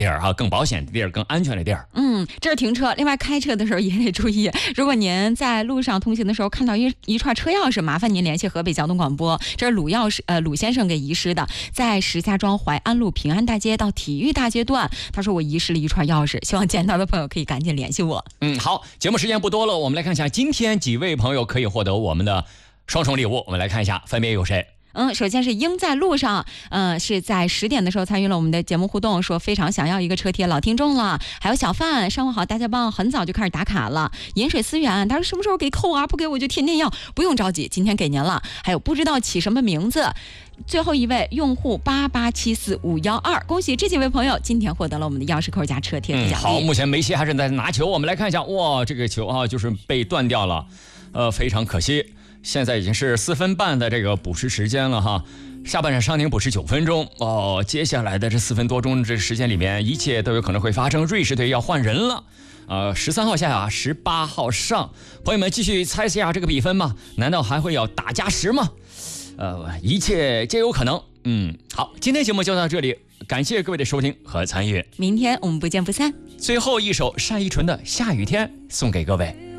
地儿哈，更保险的地儿，更安全的地儿。 这是停车。另外开车的时候也得注意，如果您在路上通行的时候看到一串车钥匙，麻烦您联系河北交通广播。这是鲁先生给遗失的，在石家庄淮安路平安大街到体育大街段，他说我遗失了一串钥匙，希望捡到的朋友可以赶紧联系我。 好，节目时间不多了，我们来看一下今天几位朋友可以获得我们的双重礼物。我们来看一下分别有谁。 首先是鹰在路上，是在10点的时候参与了我们的节目互动，说非常想要一个车贴，老听众了。还有小范，上午好，大家帮，很早就开始打卡了。饮水思源，他说什么时候给扣啊？不给我就天天要，不用着急，今天给您了。还有不知道起什么名字，最后一位用户8874512，恭喜这几位朋友今天获得了我们的钥匙扣加车贴的奖励。 好，目前梅西还是在拿球，我们来看一下，哇，这个球啊就是被断掉了，非常可惜。现在已经是4分半的这个补时时间了哈，下半场伤停补时9分钟接下来的这4分多钟这时间里面，一切都有可能会发生。瑞士队要换人了，13号下18号上，朋友们继续猜一下这个比分吗？难道还会要打加时吗？一切皆有可能。好，今天节目就到这里，感谢各位的收听和参与， 明天我们不见不散。 最后一首单依纯的《下雨天》送给各位。